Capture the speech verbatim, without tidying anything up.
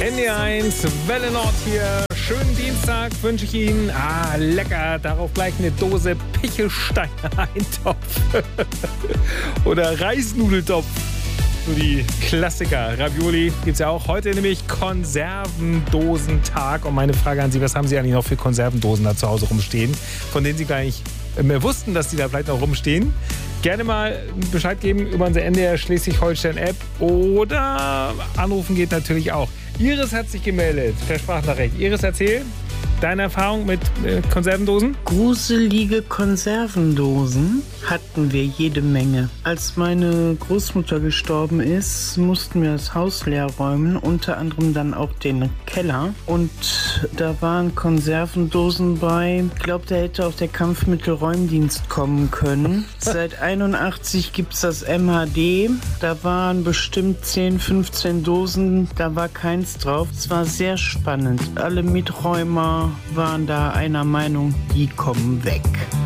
N D eins, Welle Nord hier. Schönen Dienstag wünsche ich Ihnen. Ah, lecker. Darauf gleich eine Dose Pichelsteiner Eintopf. Oder Reisnudeltopf. So die Klassiker. Ravioli gibt es ja auch. Heute nämlich Konservendosentag. Und meine Frage an Sie, was haben Sie eigentlich noch für Konservendosen da zu Hause rumstehen, von denen Sie gar nicht mehr wussten, dass die da vielleicht noch rumstehen? Gerne mal Bescheid geben über unsere N D R Schleswig-Holstein-App oder anrufen geht natürlich auch. Iris hat sich gemeldet per Sprachnachricht. Iris, erzähl deine Erfahrung mit äh, Konservendosen? Gruselige Konservendosen hatten wir jede Menge. Als meine Großmutter gestorben ist, mussten wir das Haus leer räumen, unter anderem dann auch den Keller. Und da waren Konservendosen bei. Ich glaube, da hätte auch der Kampfmittelräumdienst kommen können. Seit einundachtzig gibt es das M H D. Da waren bestimmt zehn, fünfzehn Dosen. Da war keins drauf. Es war sehr spannend. Alle Miträumer waren da einer Meinung, die kommen weg.